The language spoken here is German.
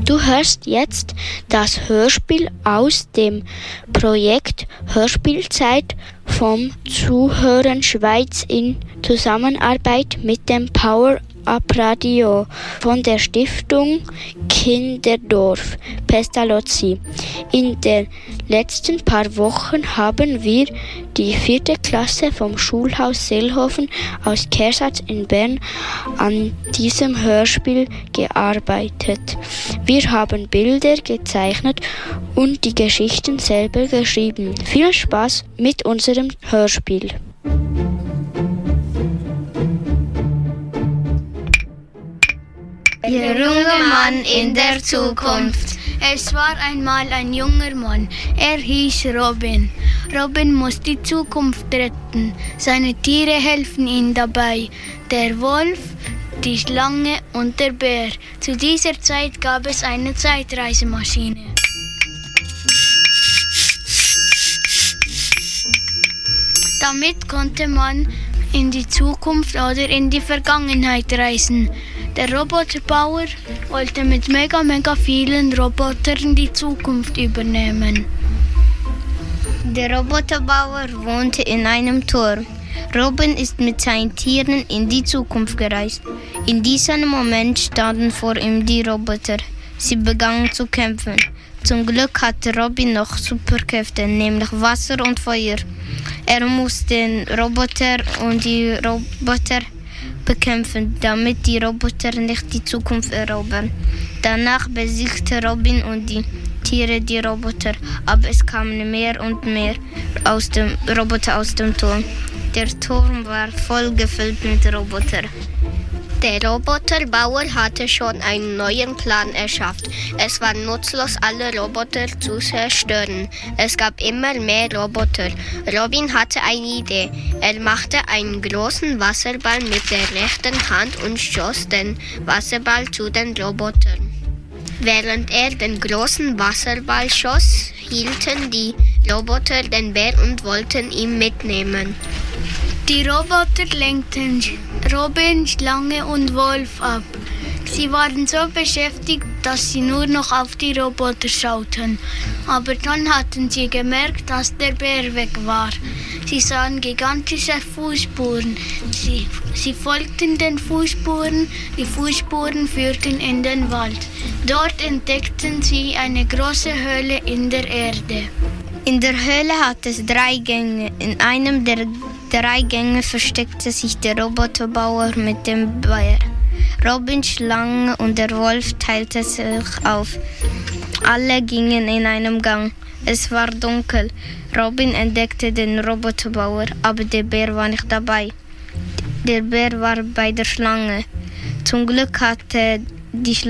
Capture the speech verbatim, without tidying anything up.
Du hörst jetzt das Hörspiel aus dem Projekt Hörspielzeit vom Zuhören Schweiz in Zusammenarbeit mit dem Power-Up-Radio von der Stiftung Kinderdorf Pestalozzi. In den letzten paar Wochen haben wir die vierte Klasse vom Schulhaus Seelhofen aus Kersatz in Bern an diesem Hörspiel gearbeitet. Wir haben Bilder gezeichnet und die Geschichten selber geschrieben. Viel Spaß mit unserem Hörspiel. Der junge Mann in der Zukunft. Es war einmal ein junger Mann. Er hieß Robin. Robin muss die Zukunft retten. Seine Tiere helfen ihm dabei. Der Wolf, die Schlange und der Bär. Zu dieser Zeit gab es eine Zeitreisemaschine. Damit konnte man in die Zukunft oder in die Vergangenheit reisen. Der Roboterbauer wollte mit mega, mega vielen Robotern die Zukunft übernehmen. Der Roboterbauer wohnte in einem Turm. Robin ist mit seinen Tieren in die Zukunft gereist. In diesem Moment standen vor ihm die Roboter. Sie begannen zu kämpfen. Zum Glück hatte Robin noch Superkräfte, nämlich Wasser und Feuer. Er muss den Roboter und die Roboter bekämpfen, damit die Roboter nicht die Zukunft erobern. Danach besiegte Robin und die Tiere die Roboter, aber es kamen mehr und mehr aus dem Roboter aus dem Turm. Der Turm war voll gefüllt mit Robotern. Der Roboterbauer hatte schon einen neuen Plan erschafft. Es war nutzlos, alle Roboter zu zerstören. Es gab immer mehr Roboter. Robin hatte eine Idee. Er machte einen großen Wasserball mit der rechten Hand und schoss den Wasserball zu den Robotern. Während er den großen Wasserball schoss, hielten die Roboter den Bär und wollten ihn mitnehmen. Die Roboter lenkten Robin, Schlange und Wolf ab. Sie waren so beschäftigt, dass sie nur noch auf die Roboter schauten. Aber dann hatten sie gemerkt, dass der Bär weg war. Sie sahen gigantische Fußspuren. Sie, sie folgten den Fußspuren. Die Fußspuren führten in den Wald. Dort entdeckten sie eine große Höhle in der Erde. In der Höhle hatte es drei Gänge. In einem der drei Gänge versteckte sich der Roboterbauer mit dem Bär. Robin, Schlange und der Wolf teilten sich auf. Alle gingen in einem Gang. Es war dunkel. Robin entdeckte den Roboterbauer, aber der Bär war nicht dabei. Der Bär war bei der Schlange. Zum Glück hatte die Schlange